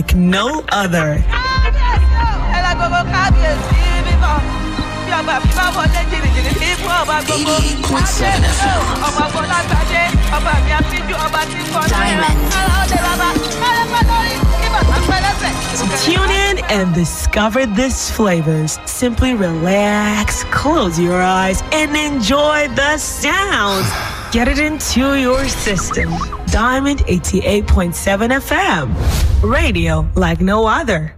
like no other. Tune in and discover these flavors. Simply relax, close your eyes, and enjoy the sounds. Get it into your system. Diamond 88.7 FM. Radio like no other.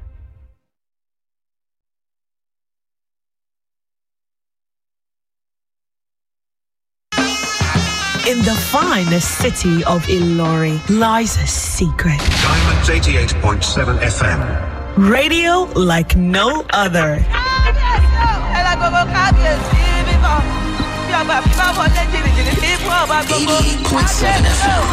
In the finest city of Ilori lies a secret. Diamonds 88.7 FM. Radio like no other. 88.7 FM.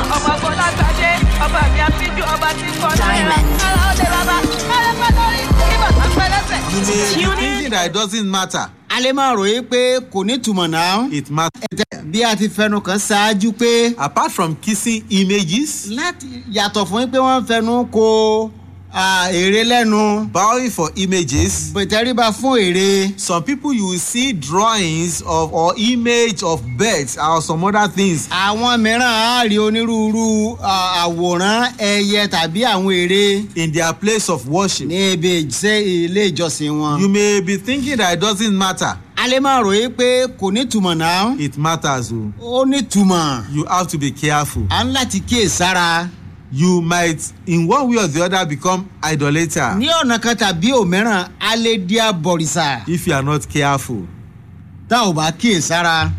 Thinking that it doesn't matter. alẹ́ máa ròyìn pé kò ní túmọ̀ náà. It matters. bí a ti fẹnu kan ṣáájú pé. Apart from kissing images, láti yàtọ̀ fún pé wọ́n fẹnu ko èrè lẹ́nu. bowing for images, bẹ̀tẹ̀ríba fún èrè. some people you will see drawings of or image of birds or some other things. àwọn mìíràn á rí onírúurú àwòrán ẹyẹ tàbí àwọn èrè. In their place of worship. ní ibi ilé ìjọsìn wọn. You may be thinking that it doesn't matter. alẹ́ máa ròyìn pé kò ní túmọ̀ náà. It matters. ó ní túmọ̀. You have to be careful. à ń láti kíyèsára. You might in one way or the other become idolater. ní ọ̀nà kan tàbí òmíràn a lè di abọ̀rìṣà. If you are not careful. tá ò bá kíyèsára.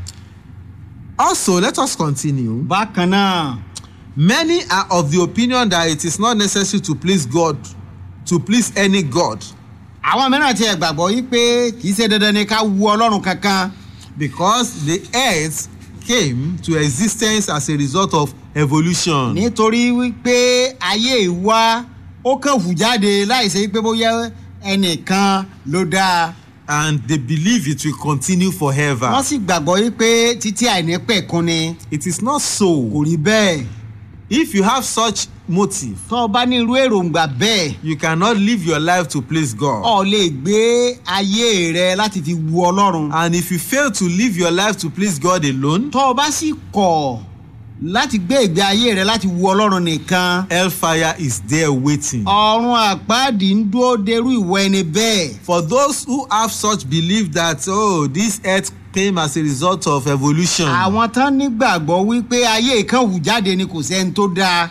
Also, let us continue. bákan náà. Many are of the opinion that it is not necessary to please God, to please any God. àwọn mìíràn ti ẹ̀ gbàgbọ́ yí pé kì í ṣe dandan ni ká wu ọlọ́run kankan. Because the earth came to existence as a result of evolution. nítorí wípé ayé ìwá ó kàn hù jáde láìsí pé bóyá ẹnìkan ló dáa. And they believe it will continue forever. wọ́n sì gbàgbọ́ yí pé títí àìnípẹ̀kun ni. It is not so. kò rí bẹ́ẹ̀. If you have such motive, tó o bá ní irú èròǹgbà bẹ́ẹ̀. you cannot live your life to please God. o lè gbé ayé rẹ láti fi wu ọlọ́run. And if you fail to live your life to please God alone, tó o bá sì kọ̀ láti gbé ìgbé ayé rẹ láti wu ọlọ́run nìkan. hellfire is there waiting. ọ̀run àpáàdì ń dúró derú ìwọ ẹni bẹ́ẹ̀. For those who have such belief that, this earth came as a result of evolution. àwọn tán nígbàgbọ́ wípé ayé kan hù jáde ni kò sẹ́ni tó dáa.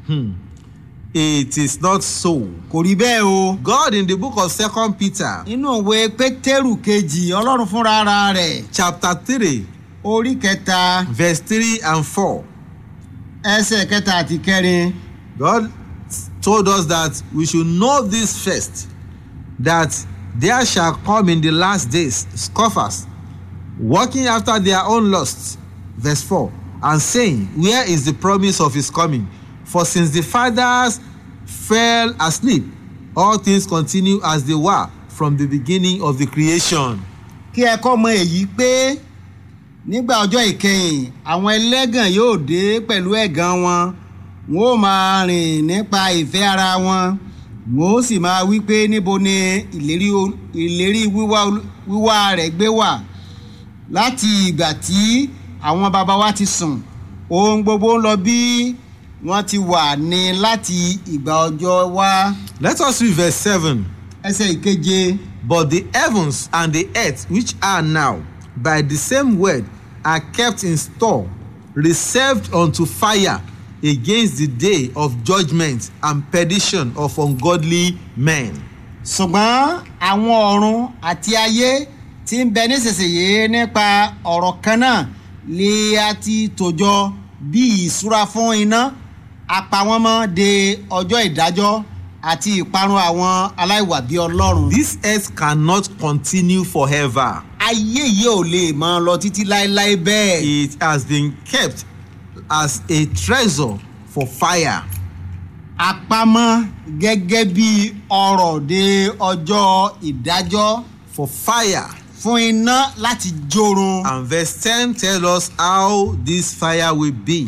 It is not so. kò rí bẹ́ẹ̀ o. God in the book of 2 Peter, nínú ìwé pétérù kejì ọlọ́run fúnra ara rẹ̀. chapter 3, orí kẹta verse 3 and 4. ẹsẹ̀ kẹta àti kẹrin. God told us that we should know this first, that there shall come in the last days scoffers, walking after their own lusts. Verse 4, and saying, where is the promise of his coming? For since the fathers fell asleep, all things continue as they were from the beginning of the creation. kí ẹ kọ́ mọ èyí pé nígbà ọjọ́ ìkẹyìn àwọn ẹlẹ́gàn yóò dé pẹ̀lú ẹ̀gàn wọn ó máa rìn nípa ìfẹ́ ara wọn ó sì máa wí pé níbo ni ìlérí wíwá rẹ̀ gbé wà láti ìgbà tí àwọn baba wa ti sùn ohun gbogbo ń lọ bí wọ́n ti wà ní láti ìgbà ọjọ́ wá. Let us read verse 7. ẹsẹ̀ ìkeje. But the heavens and the earth which are now by the same word are kept in store, reserved unto fire against the day of judgment and perdition of ungodly men. ṣùgbọ́n àwọn ọ̀run àti ayé tí ń bẹ nísinsìnyí nípa ọ̀rọ̀ kan náà lè a ti tòjọ bí ìṣúra fún iná apawọ́nmọ́ de ọjọ́ ìdájọ́ àti ìparun àwọn aláìwà bí ọlọ́run. This earth cannot continue forever. ayé yìí ò lè máa lọ títí láéláé bẹ́ẹ̀. It has been kept as a treasure for fire. àpamọ́ gẹ́gẹ́ bí ọrọ̀ de ọjọ́ ìdájọ́. For fire. fún iná láti jórun. And verse 10 tells us how this fire will be.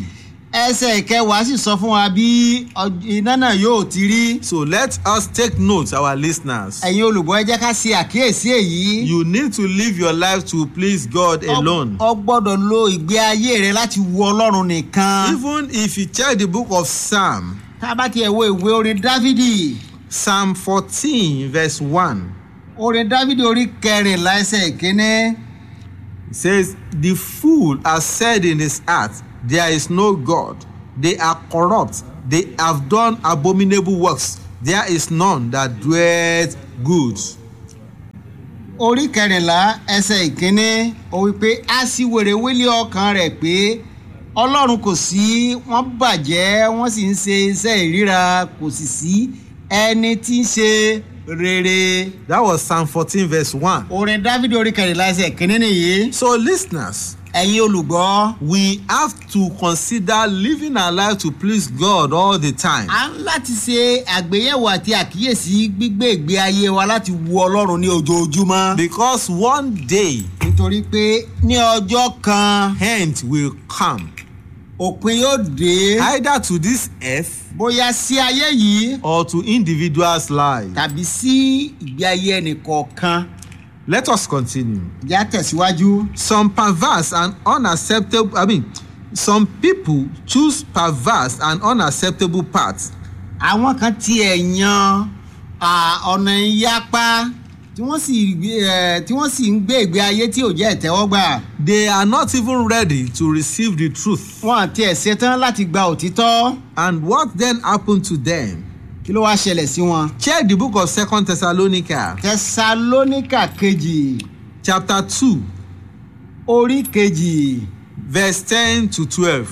ẹsẹ̀ ìkẹwàá sì sọ fún wa bí iná náà yóò ti rí. So let us take note, our listeners. ẹ̀yin olùgbọ́ ẹ jẹ́ ká ṣe àkíyèsí èyí. You need to live your life to please God alone. o gbọ́dọ̀ lo ìgbé ayé rẹ láti wo Ọlọ́run nìkan. Even if you check the book of Psalm, tá a bá tiẹ̀ wo ìwé orin Dáfídì. Psalm 14 verse 1. orin Dáfídì orí 14 ẹsẹ̀ ìkíní. It says, the fool has said in his heart, there is no God. They are corrupt. They have done abominable works. There is none that doeth good. orí 14 ẹsẹ̀ ìkíní ó wí pé a sì wèrè wílé ọkàn rẹ̀ pé Ọlọ́run kò sí, wọ́n bàjẹ́ wọ́n sì ń ṣe iṣẹ́ ìríra, kò sì sí ẹni tí ń ṣe rere. That was Psalm 14 verse 1. orin Dáfídì orí 14 ẹsẹ̀ ìkíní nìyí. So listeners, ẹ̀yin olùgbọ́. we have to consider living our life to please God all the time. a ń láti ṣe àgbéyẹ̀wò àti àkíyèsí gbígbé ìgbé ayé wa láti wo Ọlọ́run ní ojoojúmọ́. Because one day, nítorí pé ní ọjọ́ kan end will come. òpin yóò dé. Either to this earth bóyá sí ayé yìí or to individuals' lives. tàbí sí ìgbé ayé ẹnìkọ̀ọ̀kan. Let us continue. já tẹ̀síwájú. Some perverse and unacceptable, some people choose perverse and unacceptable paths. àwọn kan tiẹ̀ yan ọ̀nà ìyapa tí wọ́n sì ń gbé ìgbé ayé tí ò jẹ́ ìtẹ́wọ́gbà. They are not even ready to receive the truth. wọn àti ẹ̀ ṣetán láti gba òtítọ́. And what then happened to them? kí ló wá ṣẹlẹ̀ sí wọn. Check the book of 2 Thessalonica. Tẹsalóníkà kejì. Chapter 2. orí kejì. Verse 10 to 12.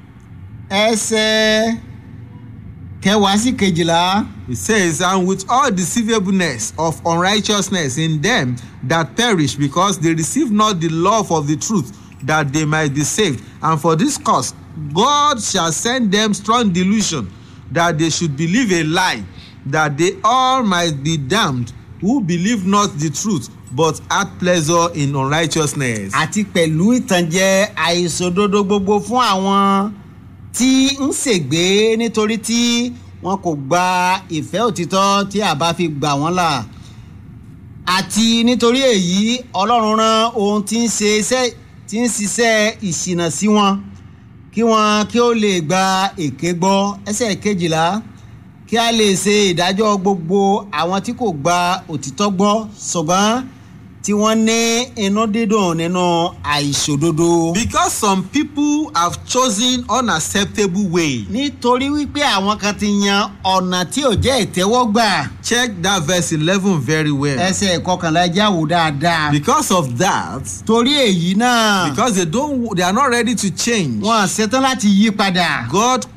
ẹsẹ̀ 10 sí 12. It says, and with all deceivableness of unrighteousness in them that perish, because they receive not the love of the truth, that they might be saved. And for this cause, God shall send them strong delusion, that they should believe a lie, that they all might be damned, who believe not the truth, but had pleasure in unrighteousness. àti pẹ̀lú ìtànjẹ àìṣòdodo gbogbo fún àwọn tí ń ṣègbé nítorí tí wọn kò gba ìfẹ́ òtítọ́ tí a bá fi gbà wọ́n là. àti nítorí èyí Ọlọ́run rán ohun tí ń ṣiṣẹ́ ìṣìnà sí wọn kí ó lè gba èké gbọ́. ẹsẹ̀ 12 kí a lè ṣe ìdájọ́ gbogbo àwọn tí kò gba òtítọ́ gbọ́ ṣùgbọ́n tí wọ́n ní inú dídùn nínú àìṣòdodo. Because some people have chosen unacceptable way. nítorí wípé àwọn kan ti yan ọ̀nà tí ò jẹ́ ìtẹ́wọ́gbà. Check that verse 11 very well. ẹsẹ̀ 11 já wò dáadáa. Because of that, torí èyí náà. because they are not ready to change. wọn ṣetán láti yí padà.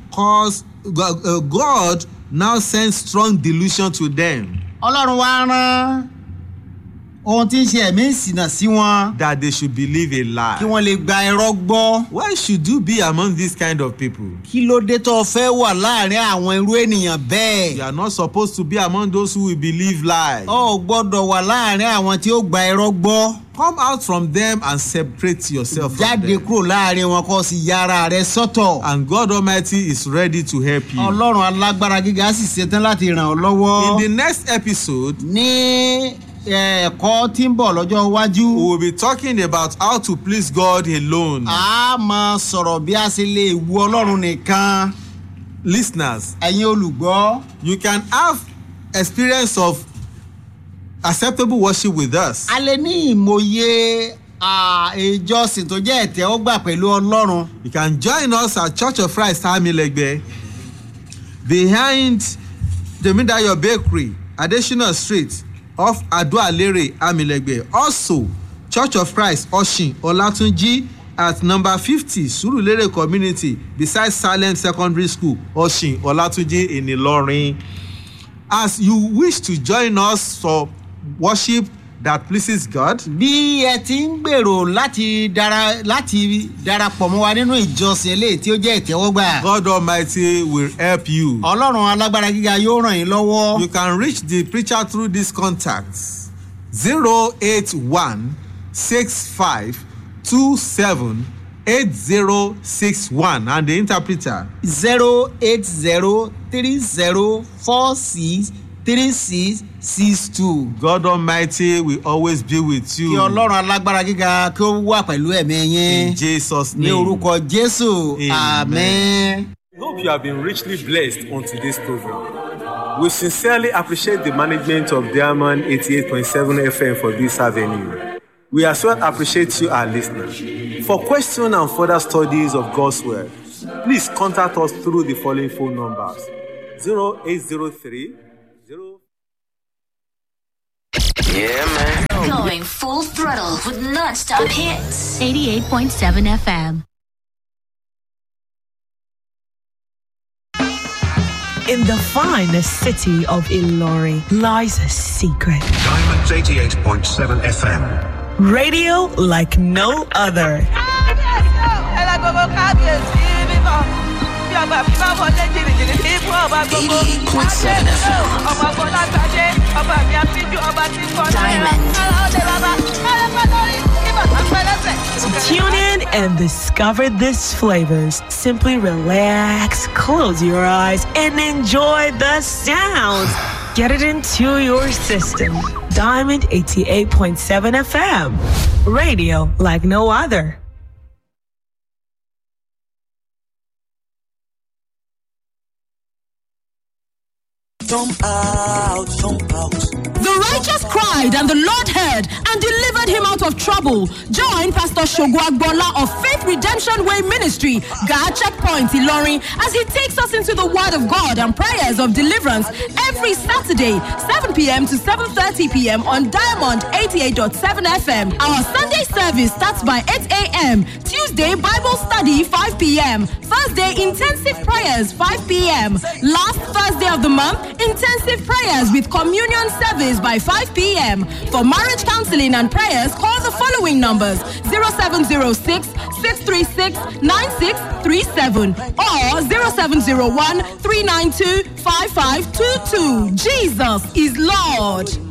God now sends strong delusion to them. Ọlọ́run wá rán ohun tí ń ṣe ẹ̀mí ìṣìnà sí wọn. That they should believe a lie. kí wọ́n lè gba irọ́ gbọ́. Why should you be among this kind of people? kí ló dé tó fẹ́ wà láàrin àwọn irú ènìyàn bẹ́ẹ̀. You are not supposed to be among those who will believe lies. o gbọ́dọ̀ wà láàrin àwọn tí ó gba irọ́ gbọ́. Come out from them and separate yourself from jáde them. kúrò láàrin wọn kó sì yára rẹ sọ́tọ̀. And God Almighty is ready to help you. Ọlọ́run alágbára gíga sì ṣetán láti ràn ọ́ lọ́wọ́. In the next episode, ní ẹ̀kọ́ tí ń bọ̀ lọ́jọ́ iwájú. we will be talking about how to please God alone. a máa sọ̀rọ̀ bí a ṣe lè wu Ọlọ́run nìkan. Listeners, ẹ̀yin olùgbọ́. you can have experience of acceptable worship with us. a lè ní ìmọ̀ye ìjọsìn tó jẹ́ ìtẹ́wọ́gbà pẹ̀lú Ọlọ́run. You can join us at Church of Christ Amilegbe behind Temidayo Bakery, Adesina Street, off Ado-Alere, Amilegbe. Also, Church of Christ Oshin Olatunji at number 50 Surulere Community beside Salem Secondary School, Oshin Olatunji in Ilorin. As you wish to join us for worship that pleases God. bí ẹ ti ń gbèrò láti darapọ̀ mọ́ wa nínú ìjọsìn eléyìí tí ó jẹ́ ìtẹ́wọ́gbà. God Almighty will help you. Ọlọ́run alágbára gíga yóò ràn yín lọ́wọ́. You can reach the preacher through these contacts: 08165278883 8061 and the interpreter 08030463662. God Almighty will always be with Kí you. Ọlọ́run alágbára gíga kí ó wà pẹ̀lú ẹ̀mí yín. In Jesus' Ní name. orúkọ Jésù. Amen. Àmín. We hope you have been richly blessed on today's program. We sincerely appreciate the management of Diamond 88.7 FM for this avenue. We as well appreciate you, our listeners. For questions and further studies of God's Word, please contact us through the following phone numbers: 0803 Yeah, man. Going full throttle with non-stop hits. 88.7 FM. In the finest city of Ilori lies a secret. Diamonds 88.7 FM. Radio like no other. 88.7 FM. Tune in and discover these flavors. Simply relax, close your eyes, and enjoy the sounds. Get it into your system. Diamond 88.7 FM. Radio like no other. Jump out, jump out. The righteous cried, and the Lord heard and delivered him out of trouble. Join Pastor Shogwagbola of Faith Redemption Way Ministry, God Checkpoint, Ilorin, as he takes us into the Word of God and prayers of deliverance every Saturday, 7 p.m. to 7:30 p.m. on Diamond 88.7 FM. Our Sunday service starts by 8 a.m. Tuesday, Bible study, 5 p.m. Thursday, intensive prayers, 5 p.m. Last Thursday of the month, intensive prayers with communion service by 5 p.m. For marriage counseling and prayers, call the following numbers: 0706-636-9637 or 0701-392-5522. Jesus is Lord.